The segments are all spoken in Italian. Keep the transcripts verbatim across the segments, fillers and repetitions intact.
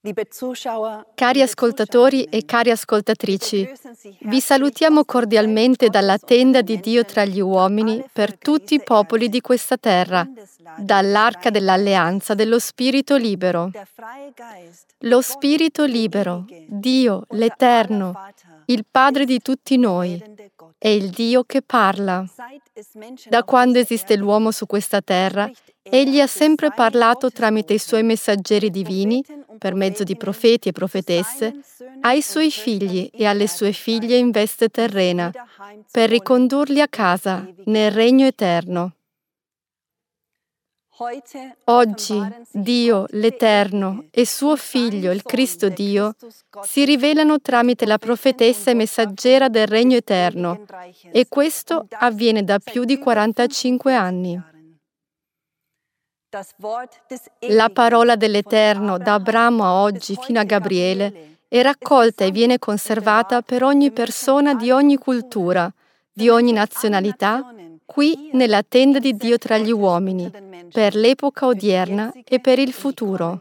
Cari ascoltatori e cari ascoltatrici, vi salutiamo cordialmente dalla tenda di Dio tra gli uomini per tutti i popoli di questa terra, dall'Arca dell'Alleanza dello Spirito Libero. Lo Spirito Libero, Dio, l'Eterno, il Padre di tutti noi, è il Dio che parla. Da quando esiste l'uomo su questa terra, Egli ha sempre parlato tramite i Suoi messaggeri divini, per mezzo di profeti e profetesse, ai Suoi figli e alle Sue figlie in veste terrena, per ricondurli a casa, nel regno eterno. Oggi Dio, l'Eterno, e Suo Figlio, il Cristo Dio, si rivelano tramite la profetessa e messaggera del regno eterno, e questo avviene da più di quarantacinque anni. La parola dell'Eterno da Abramo a oggi fino a Gabriele è raccolta e viene conservata per ogni persona di ogni cultura, di ogni nazionalità, qui nella tenda di Dio tra gli uomini, per l'epoca odierna e per il futuro.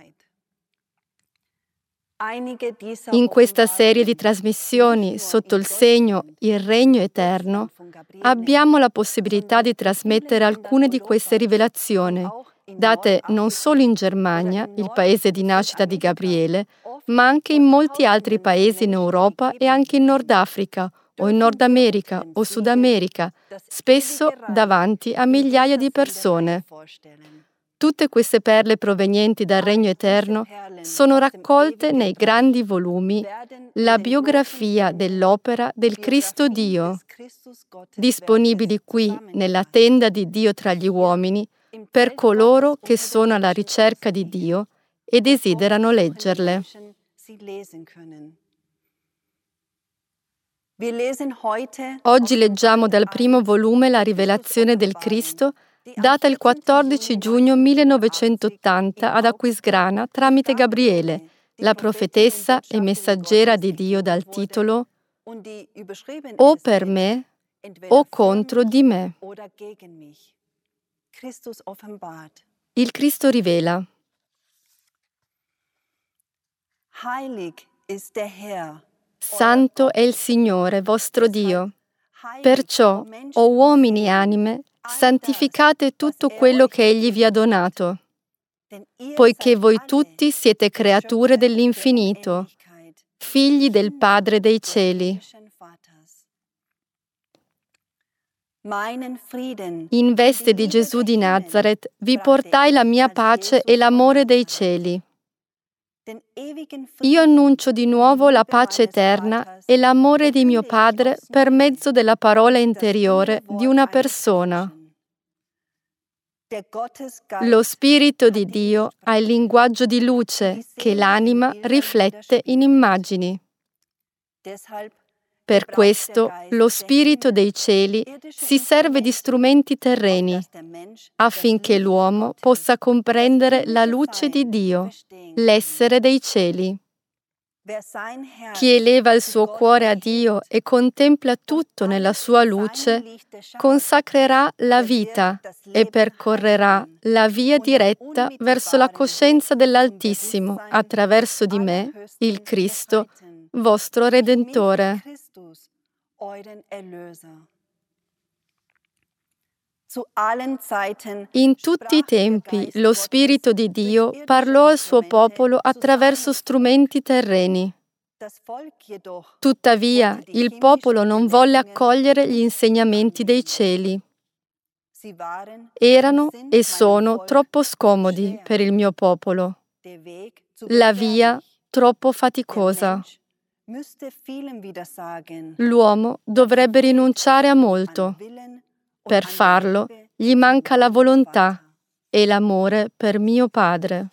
In questa serie di trasmissioni sotto il segno Il Regno Eterno abbiamo la possibilità di trasmettere alcune di queste rivelazioni, date non solo in Germania, il paese di nascita di Gabriele, ma anche in molti altri paesi in Europa e anche in Nord Africa o in Nord America o Sud America, spesso davanti a migliaia di persone. Tutte queste perle provenienti dal Regno Eterno sono raccolte nei grandi volumi La biografia dell'opera del Cristo Dio, disponibili qui nella tenda di Dio tra gli uomini per coloro che sono alla ricerca di Dio e desiderano leggerle. Oggi leggiamo dal primo volume la rivelazione del Cristo, data il quattordici giugno millenovecentottanta ad Aquisgrana tramite Gabriele, la profetessa e messaggera di Dio, dal titolo O per me o contro di me. Il Cristo rivela: Santo è il Signore vostro Dio. Perciò, o uomini e anime, santificate tutto quello che Egli vi ha donato, poiché voi tutti siete creature dell'infinito, figli del Padre dei cieli. In veste di Gesù di Nazaret vi portai la mia pace e l'amore dei cieli. Io annuncio di nuovo la pace eterna e l'amore di mio Padre per mezzo della parola interiore di una persona. Lo Spirito di Dio ha il linguaggio di luce che l'anima riflette in immagini. Per questo lo Spirito dei cieli si serve di strumenti terreni affinché l'uomo possa comprendere la luce di Dio, l'essere dei cieli. Chi eleva il suo cuore a Dio e contempla tutto nella sua luce, consacrerà la vita e percorrerà la via diretta verso la coscienza dell'Altissimo attraverso di me, il Cristo, vostro Redentore. In tutti i tempi lo Spirito di Dio parlò al suo popolo attraverso strumenti terreni. Tuttavia, il popolo non volle accogliere gli insegnamenti dei cieli. Erano e sono troppo scomodi per il mio popolo. La via troppo faticosa. L'uomo dovrebbe rinunciare a molto. Per farlo, gli manca la volontà e l'amore per mio Padre.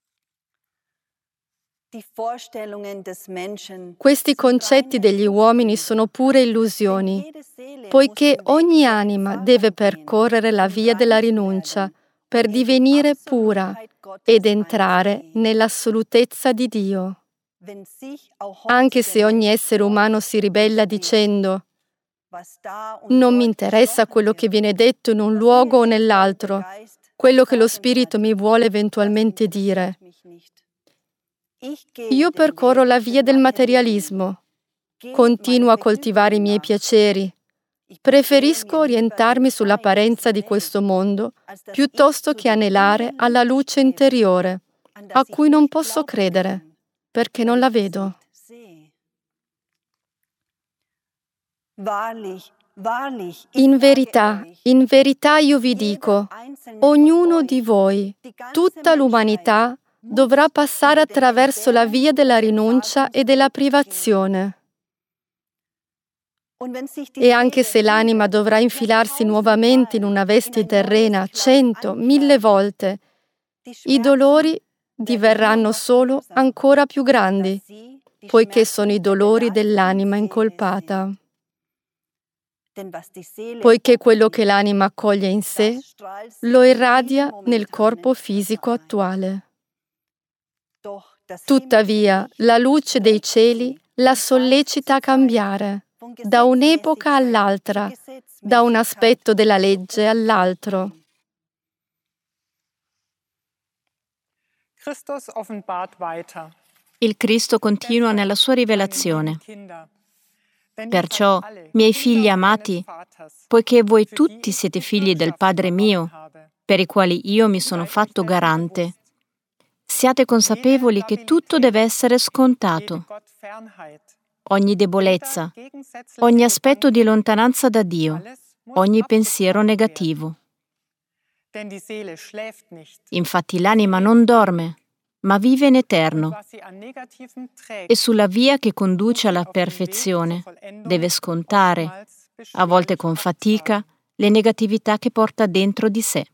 Questi concetti degli uomini sono pure illusioni, poiché ogni anima deve percorrere la via della rinuncia per divenire pura ed entrare nell'assolutezza di Dio. Anche se ogni essere umano si ribella dicendo: non mi interessa quello che viene detto in un luogo o nell'altro, quello che lo Spirito mi vuole eventualmente dire. Io percorro la via del materialismo, continuo a coltivare i miei piaceri, preferisco orientarmi sull'apparenza di questo mondo piuttosto che anelare alla luce interiore, a cui non posso credere, perché non la vedo. In verità, in verità io vi dico, ognuno di voi, tutta l'umanità, dovrà passare attraverso la via della rinuncia e della privazione. E anche se l'anima dovrà infilarsi nuovamente in una veste terrena cento, mille volte, i dolori diverranno solo ancora più grandi, poiché sono i dolori dell'anima incolpata. Poiché quello che l'anima accoglie in sé, lo irradia nel corpo fisico attuale. Tuttavia, la luce dei cieli la sollecita a cambiare, da un'epoca all'altra, da un aspetto della legge all'altro. Il Cristo continua nella sua rivelazione. Perciò, miei figli amati, poiché voi tutti siete figli del Padre mio, per i quali io mi sono fatto garante, siate consapevoli che tutto deve essere scontato. Ogni debolezza, ogni aspetto di lontananza da Dio, ogni pensiero negativo. Infatti l'anima non dorme, ma vive in eterno, e sulla via che conduce alla perfezione deve scontare, a volte con fatica, le negatività che porta dentro di sé.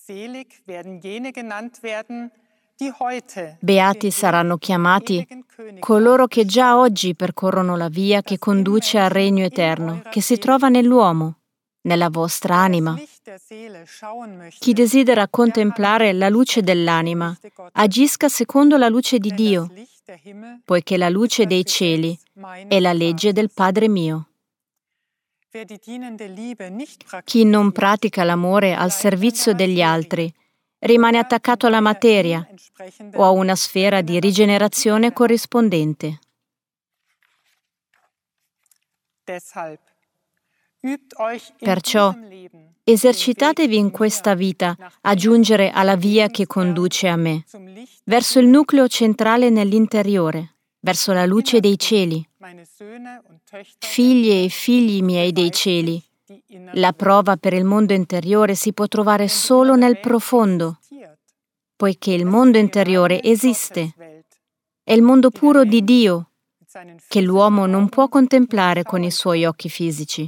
Beati saranno chiamati coloro che già oggi percorrono la via che conduce al regno eterno, che si trova nell'uomo, nella vostra anima. Chi desidera contemplare la luce dell'anima, agisca secondo la luce di Dio, poiché la luce dei cieli è la legge del Padre mio. Chi non pratica l'amore al servizio degli altri, rimane attaccato alla materia o a una sfera di rigenerazione corrispondente. Perciò, esercitatevi in questa vita a giungere alla via che conduce a me, verso il nucleo centrale nell'interiore, verso la luce dei cieli. Figlie e figli miei dei cieli, la prova per il mondo interiore si può trovare solo nel profondo, poiché il mondo interiore esiste. È il mondo puro di Dio, che l'uomo non può contemplare con i suoi occhi fisici.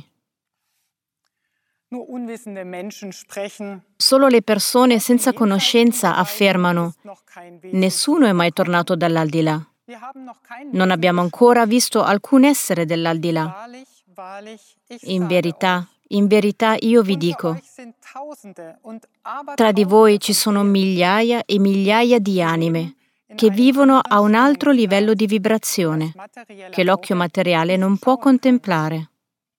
Solo le persone senza conoscenza affermano: nessuno è mai tornato dall'aldilà. Non abbiamo ancora visto alcun essere dell'aldilà. In verità, in verità io vi dico, tra di voi ci sono migliaia e migliaia di anime che vivono a un altro livello di vibrazione che l'occhio materiale non può contemplare.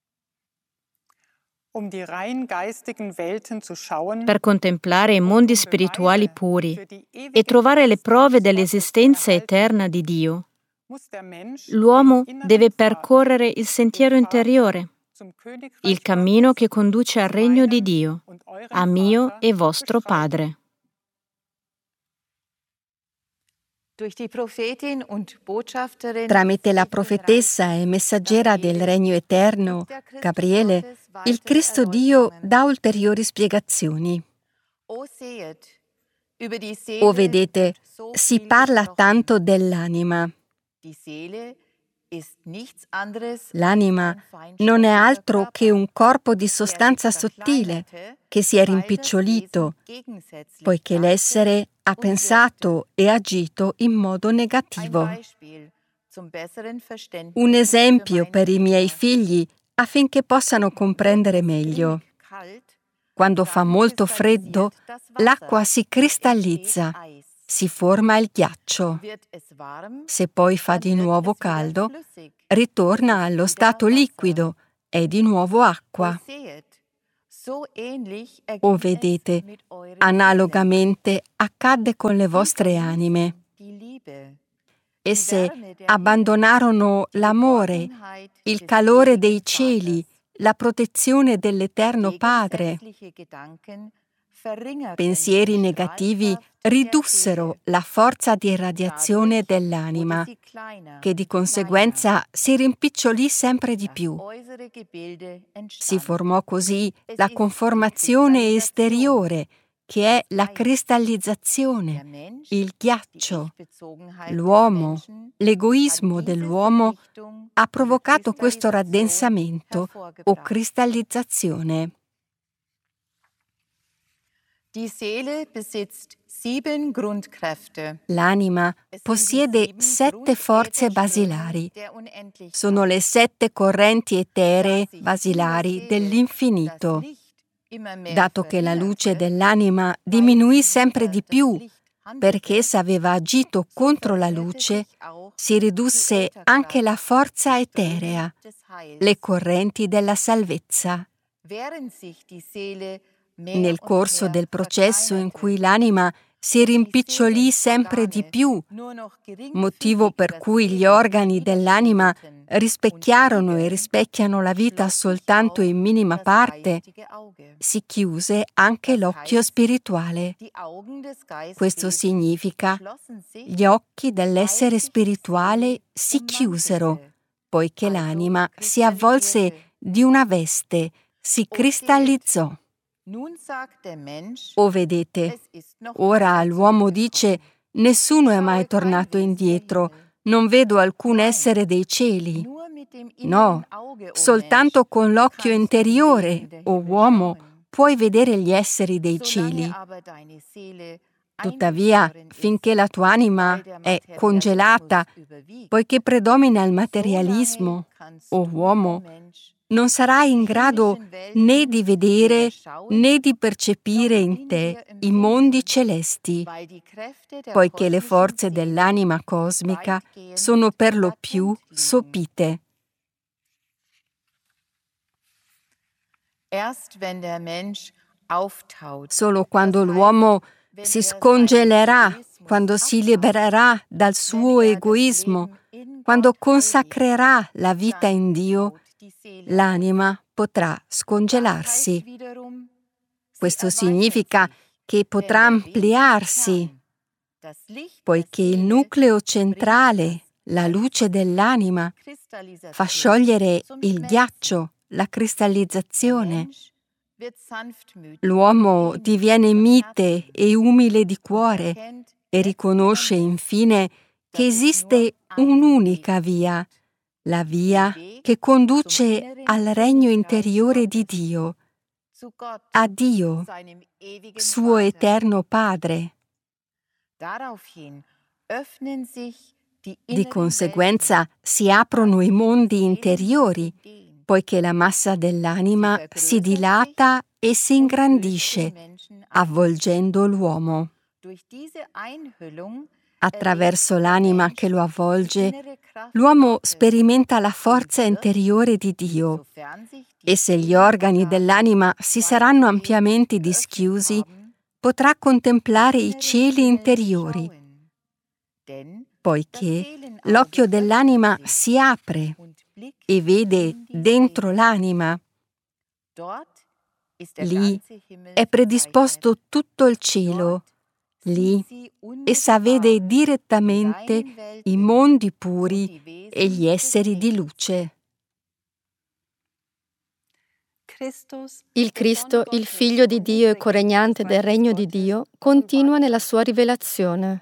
Per contemplare i mondi spirituali puri e trovare le prove dell'esistenza eterna di Dio, l'uomo deve percorrere il sentiero interiore, il cammino che conduce al regno di Dio, a mio e vostro Padre. Tramite la profetessa e messaggera del regno eterno, Gabriele, il Cristo Dio dà ulteriori spiegazioni. O vedete, si parla tanto dell'anima. L'anima non è altro che un corpo di sostanza sottile che si è rimpicciolito, poiché l'essere ha pensato e agito in modo negativo. Un esempio per i miei figli affinché possano comprendere meglio. Quando fa molto freddo, l'acqua si cristallizza, si forma il ghiaccio. Se poi fa di nuovo caldo, ritorna allo stato liquido, è di nuovo acqua. O vedete, analogamente accadde con le vostre anime. Esse abbandonarono l'amore, il calore dei cieli, la protezione dell'Eterno Padre. Pensieri negativi ridussero la forza di radiazione dell'anima, che di conseguenza si rimpicciolì sempre di più. Si formò così la conformazione esteriore, che è la cristallizzazione, il ghiaccio. L'uomo, l'egoismo dell'uomo ha provocato questo raddensamento o cristallizzazione. L'anima possiede sette forze basilari. Sono le sette correnti eteree basilari dell'infinito. Dato che la luce dell'anima diminuì sempre di più, perché essa aveva agito contro la luce, si ridusse anche la forza eterea, le correnti della salvezza. Nel corso del processo in cui l'anima si rimpicciolì sempre di più, motivo per cui gli organi dell'anima rispecchiarono e rispecchiano la vita soltanto in minima parte, si chiuse anche l'occhio spirituale. Questo significa gli occhi dell'essere spirituale si chiusero, poiché l'anima si avvolse di una veste, si cristallizzò. O vedete, ora l'uomo dice: nessuno è mai tornato indietro, non vedo alcun essere dei cieli. No, soltanto con l'occhio interiore, o uomo, puoi vedere gli esseri dei cieli. Tuttavia, finché la tua anima è congelata, poiché predomina il materialismo, o uomo, non sarai in grado né di vedere né di percepire in te i mondi celesti, poiché le forze dell'anima cosmica sono per lo più sopite. Solo quando l'uomo si scongelerà, quando si libererà dal suo egoismo, quando consacrerà la vita in Dio, l'anima potrà scongelarsi. Questo significa che potrà ampliarsi, poiché il nucleo centrale, la luce dell'anima, fa sciogliere il ghiaccio, la cristallizzazione. L'uomo diviene mite e umile di cuore e riconosce infine che esiste un'unica via, la via che conduce al regno interiore di Dio, a Dio, suo eterno Padre. Di conseguenza si aprono i mondi interiori, poiché la massa dell'anima si dilata e si ingrandisce, avvolgendo l'uomo. Attraverso l'anima che lo avvolge, l'uomo sperimenta la forza interiore di Dio, e se gli organi dell'anima si saranno ampiamente dischiusi, potrà contemplare i cieli interiori, poiché l'occhio dell'anima si apre e vede dentro l'anima. Lì è predisposto tutto il cielo. Lì essa vede direttamente i mondi puri e gli esseri di luce. Il Cristo, il Figlio di Dio e coregnante del regno di Dio, continua nella sua rivelazione.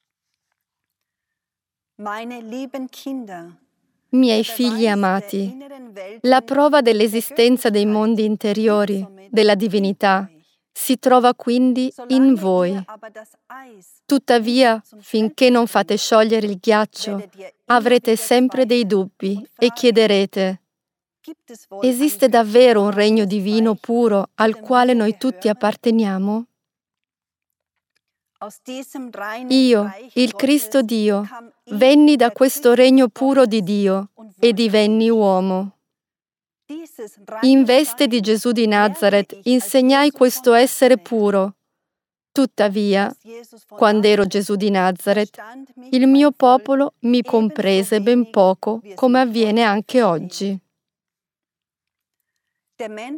Miei figli amati, la prova dell'esistenza dei mondi interiori, della divinità, si trova quindi in voi. Tuttavia, finché non fate sciogliere il ghiaccio, avrete sempre dei dubbi e chiederete: esiste davvero un regno divino puro al quale noi tutti apparteniamo? Io, il Cristo Dio, venni da questo regno puro di Dio e divenni uomo. In veste di Gesù di Nazaret insegnai questo essere puro. Tuttavia, quando ero Gesù di Nazaret, il mio popolo mi comprese ben poco, come avviene anche oggi.